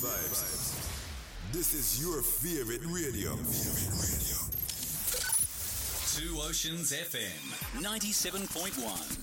vibes. This is your favorite radio. Two Oceans FM 97.1.